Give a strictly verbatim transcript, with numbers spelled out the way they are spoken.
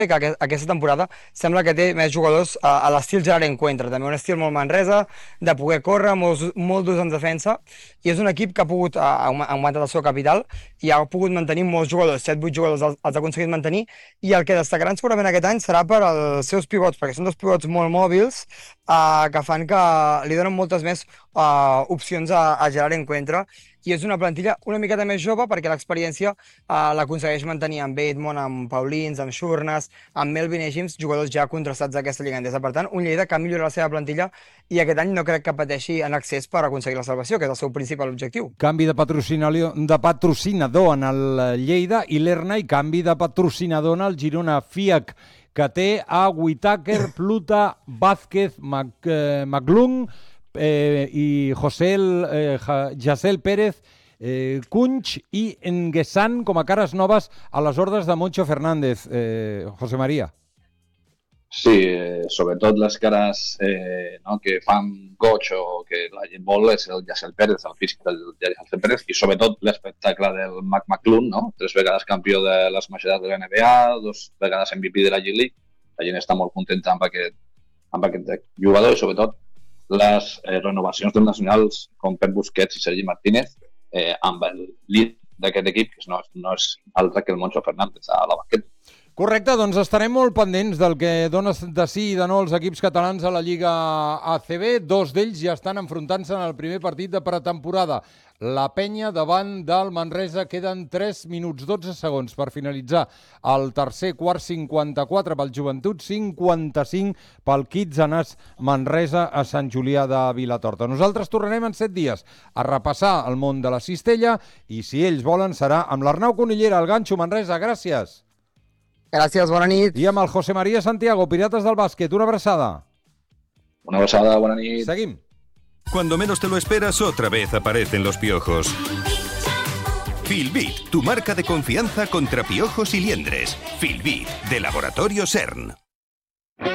que aquest, aquesta temporada sembla que té més jugadors a, a l'estil Gerard Encuentra, també un estil molt Manresa, de poder córrer, molts, molt durs en defensa, i és un equip que ha pogut ha augmentar el seu capital i ha pogut mantenir molts jugadors, set vuit jugadors els, els ha aconseguit mantenir, i el que destacaran segurament aquest any serà per als seus pivots, perquè són dos pivots molt mòbils uh, que fan que li donen moltes més uh, opcions a, a Gerard Encuentra, i és una plantilla una miqueta més jove perquè l'experiència uh, l'aconsegueix mantenir amb Bateman, amb Paulins, amb Shurnas, amb Melvin Egims, jugadors ja contrastats d'aquesta lliga endesa. Per tant, un Lleida que ha millorat la seva plantilla i aquest any no crec que pateixi en accés per aconseguir la salvació, que és el seu principal objectiu. Canvi de patrocinador, de patrocinador en el Lleida i l'Erna, i canvi de patrocinador en el Girona. Fiac, que té a Whittaker, Pluta, Vázquez, Mac, eh, McClung, Eh, i José eh, Jacel Pérez, eh, Cunch i Nguessan com a cares noves a les ordres de Moncho Fernández. Eh, José María. Sí, eh, sobretot les cares eh, no, que fan goig o que la gent vol és el Jacel Pérez, el físic del Jacel Pérez, i sobretot l'espectacle del Mac McClung, no? Tres vegades campió de les majors de la N B A, dos vegades M V P de la G-League. La gent està molt contenta amb aquest, amb aquest jugador, i sobretot les eh, renovacions dels nacionals com Pep Busquets i Sergi Martínez eh, amb el líder d'aquest equip, que no, no és altre que el Moncho Fernández a la banqueta. Correcte, doncs estarem molt pendents del que dona de sí i de no els equips catalans a la Lliga A C B. Dos d'ells ja estan enfrontant-se en el primer partit de pretemporada. La Penya davant del Manresa. Queden tres minuts dotze segons per finalitzar el tercer quart. Cinquanta-quatre pel Joventut, cinquanta-cinc pel Kitsanàs Manresa a Sant Julià de Vilatorta. Nosaltres tornarem en set dies a repassar el món de la cistella i, si ells volen, serà amb l'Arnau Conillera, el Ganxo Manresa. Gràcies. Gràcies, bona nit. I amb el José María Santiago, Pirates del Bàsquet. Una abraçada. Una abraçada, bona nit. Seguim. Cuando menos te lo esperas, otra vez aparecen los piojos. Filbit, tu marca de confianza contra piojos y liendres. Filbit, de Laboratorio CERN.